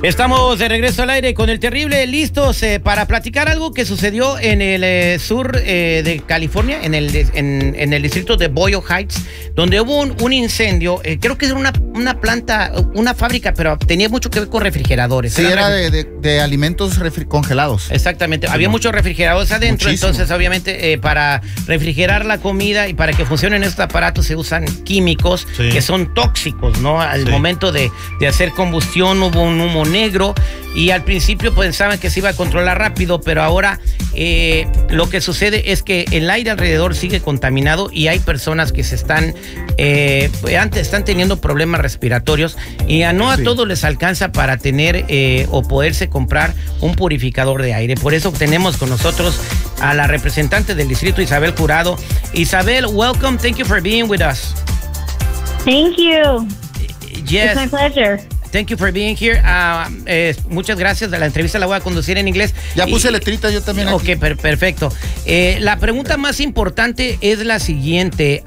Estamos de regreso al aire con el terrible, listos para platicar algo que sucedió en el sur de California, en el distrito de Boyle Heights, donde hubo un incendio. Creo que era una planta, una fábrica, pero tenía mucho que ver con refrigeradores. Sí, era de alimentos congelados. Exactamente, sí, había muchos refrigeradores adentro. Muchísimo. Entonces obviamente para refrigerar la comida y para que funcionen estos aparatos se usan químicos que son tóxicos, ¿no? Al momento de hacer combustión hubo un humo negro y al principio pensaban que se iba a controlar rápido, pero ahora lo que sucede es que el aire alrededor sigue contaminado y hay personas que se están teniendo problemas respiratorios y a todos les alcanza para tener o poderse comprar un purificador de aire. Por eso tenemos con nosotros a la representante del distrito, Isabel Jurado. Isabel, welcome. Thank you for being with us. Thank you. Yes. It's my pleasure. Thank you for being here. Muchas gracias. La entrevista la voy a conducir en inglés. Ya puse letrita yo también aquí. Ok, perfecto. La pregunta más importante es la siguiente.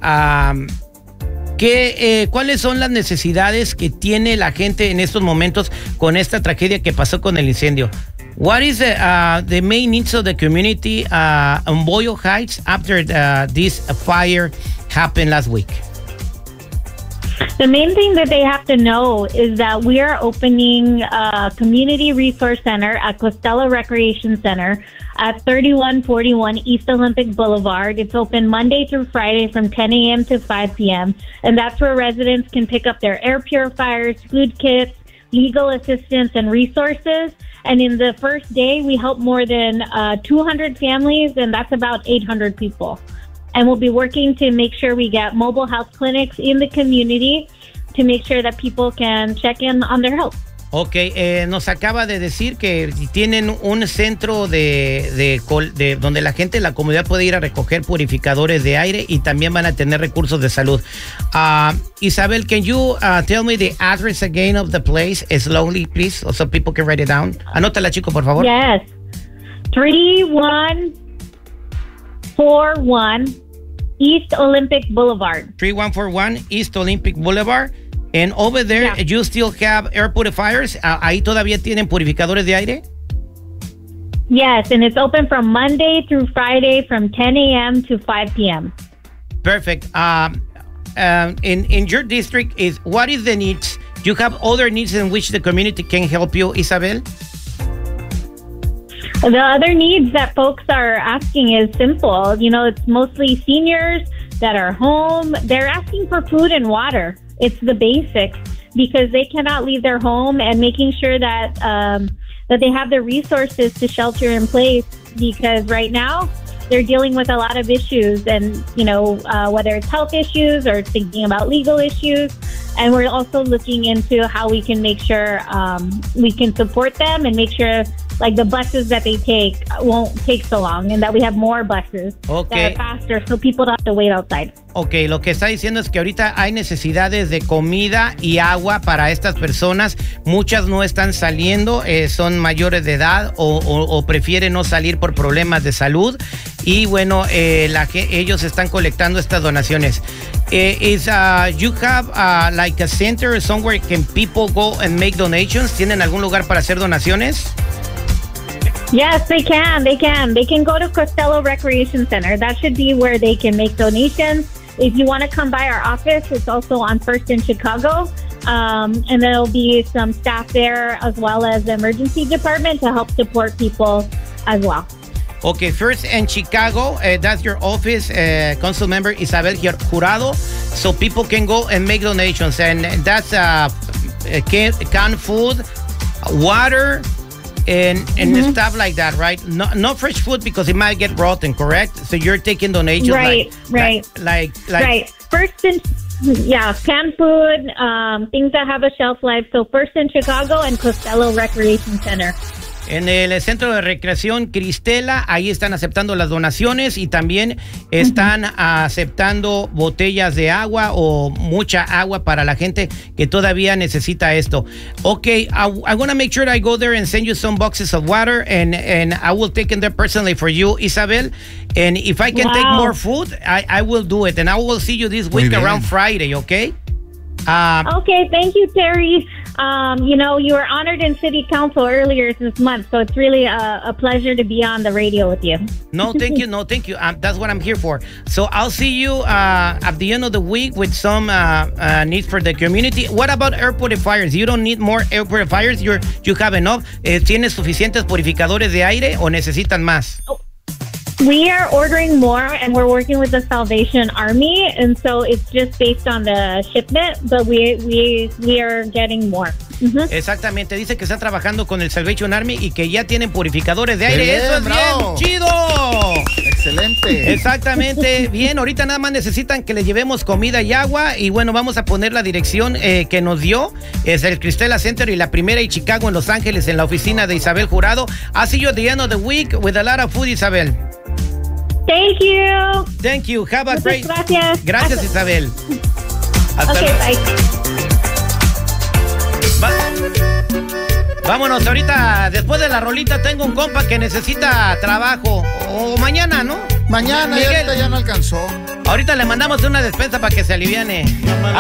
¿Cuáles son las necesidades que tiene la gente en estos momentos con esta tragedia que pasó con el incendio? What is the main needs of the community on Boyle Heights after this fire happened last week? The main thing that they have to know is that we are opening a community resource center at Costello Recreation Center at 3141 East Olympic Boulevard. It's open Monday through Friday from 10 a.m. to 5 p.m. And that's where residents can pick up their air purifiers, food kits, legal assistance, and resources. And in the first day, we help more than 200 families, and that's about 800 people. And we'll be working to make sure we get mobile health clinics in the community to make sure that people can check in on their health. Ok, nos acaba de decir que tienen un centro de donde la gente, la comunidad puede ir a recoger purificadores de aire y también van a tener recursos de salud. Isabel, can you tell me the address again of the place slowly, please, so people can write it down? Anótala, chico, por favor. Yes, 3141 East Olympic Boulevard. 3141 East Olympic Boulevard. And over there, you still have air purifiers. Ahí todavía tienen purificadores de aire. Yes, and it's open from Monday through Friday from 10 a.m. to 5 p.m. Perfect. In your district, what is the needs? You have other needs in which the community can help you, Isabel? The other needs that folks are asking is simple. You know, it's mostly seniors that are home. They're asking for food and water. It's the basics because they cannot leave their home, and making sure that that they have the resources to shelter in place, because right now they're dealing with a lot of issues, and whether it's health issues or thinking about legal issues. And we're also looking into how we can make sure we can support them and make sure the buses that they take won't take so long, and that we have more buses that are faster so people don't have to wait outside. Ok, lo que está diciendo es que ahorita hay necesidades de comida y agua para estas personas. Muchas no están saliendo, son mayores de edad o prefieren no salir por problemas de salud. Y bueno, ellos están colectando estas donaciones. You have like a center somewhere can people go and make donations? ¿Tienen algún lugar para hacer donaciones? Yes, they can. They can go to Costello Recreation Center. That should be where they can make donations. If you want to come by our office, it's also on First in Chicago. And there'll be some staff there as well as the emergency department to help support people as well. Okay, First in Chicago, that's your office, Council Member Isabel Jurado. So people can go and make donations. And that's canned food, water, and stuff like that, right? No fresh food because it might get rotten, correct? So you're taking donations, right? First in canned food, things that have a shelf life. So First in Chicago and Costello Recreation Center. En el centro de recreación Cristela, ahí están aceptando las donaciones y también están aceptando botellas de agua o mucha agua para la gente que todavía necesita esto. Okay, I want to make sure I go there and send you some boxes of water, and I will take them there personally for you, Isabel. And if I can take more food, I will do it. And I will see you this week around Friday, okay? Okay, thank you, Terry. You know, you were honored in City Council earlier this month, so it's really a pleasure to be on the radio with you. No, thank you. No, thank you. That's what I'm here for. So I'll see you at the end of the week with some needs for the community. What about air purifiers? You don't need more air purifiers. You have enough. ¿Tienes suficientes purificadores de aire o necesitan más? We are ordering more, and we're working with the Salvation Army, and so it's just based on the shipment, but we are getting more. Exactamente, dice que están trabajando con el Salvation Army y que ya tienen purificadores de aire. Bien, ¡eso es bravo! bien chido! Excelente. Exactamente, bien, ahorita nada más necesitan que les llevemos comida y agua, y bueno, vamos a poner la dirección que nos dio, es el Cristela Center y la Primera y Chicago en Los Ángeles, en la oficina de Isabel Jurado. I'll see you at the end of the week with a lot of food, Isabel. Thank you. Thank you. Have a great... Gracias. Gracias, Isabel. Hasta Okay, luego. Vámonos, ahorita, después de la rolita, tengo un compa que necesita trabajo. O mañana, ¿no? Mañana, Miguel, ya no alcanzó. ahorita le mandamos una despensa para que se aliviane.